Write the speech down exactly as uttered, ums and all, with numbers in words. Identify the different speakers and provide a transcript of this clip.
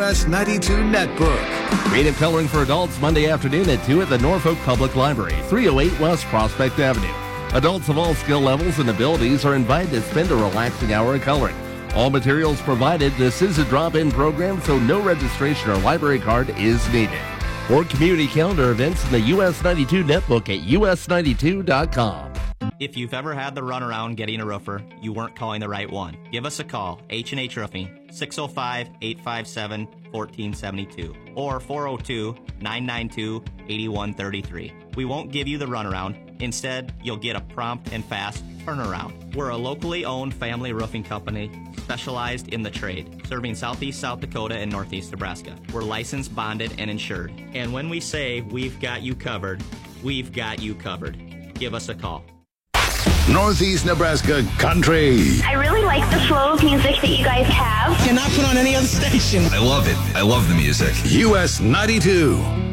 Speaker 1: U S ninety-two Netbook.
Speaker 2: Creative coloring for adults Monday afternoon at two at the Norfolk Public Library, three oh eight West Prospect Avenue. Adults of all skill levels and abilities are invited to spend a relaxing hour of coloring. All materials provided. This is a drop-in program, so no registration or library card is needed. For community calendar events in the U S ninety-two Netbook at U S ninety-two dot com.
Speaker 3: If you've ever had the runaround getting a roofer, you weren't calling the right one. Give us a call, H and H Roofing, six oh five, eight five seven, one four seven two or four oh two, nine nine two, eight one three three. We won't give you the runaround. Instead, you'll get a prompt and fast turnaround. We're a locally owned family roofing company specialized in the trade, serving southeast South Dakota and northeast Nebraska. We're licensed, bonded, and insured. And when we say we've got you covered, we've got you covered. Give us a call.
Speaker 1: Northeast Nebraska Country.
Speaker 4: I really like the flow of music that you guys have.
Speaker 5: Cannot put on any other station.
Speaker 6: I love it. I love the music.
Speaker 1: U S ninety-two.